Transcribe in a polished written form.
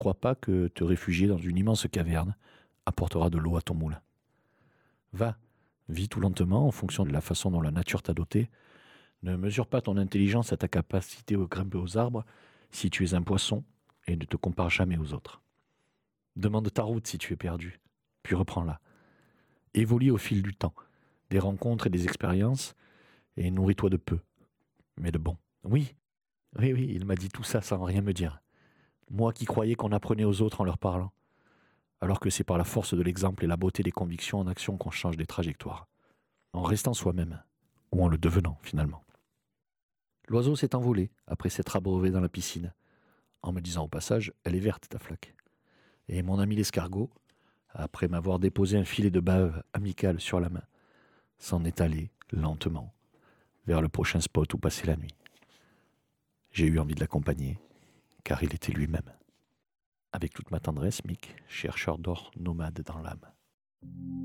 Crois pas que te réfugier dans une immense caverne apportera de l'eau à ton moulin. Va, vis tout lentement en fonction de la façon dont la nature t'a doté. Ne mesure pas ton intelligence à ta capacité à grimper aux arbres si tu es un poisson et ne te compare jamais aux autres. Demande ta route si tu es perdu, puis reprends-la. Évolue au fil du temps, des rencontres et des expériences, et nourris-toi de peu, mais de bon. Oui, oui, il m'a dit tout ça sans rien me dire. Moi qui croyais qu'on apprenait aux autres en leur parlant, alors que c'est par la force de l'exemple et la beauté des convictions en action qu'on change des trajectoires, en restant soi-même, ou en le devenant finalement. L'oiseau s'est envolé après s'être abreuvé dans la piscine, en me disant au passage, elle est verte ta flaque. Et mon ami l'escargot, après m'avoir déposé un filet de bave amical sur la main, s'en est allé, lentement, vers le prochain spot où passer la nuit. J'ai eu envie de l'accompagner, car il était lui-même. Avec toute ma tendresse, Mick, chercheur d'or nomade dans l'âme.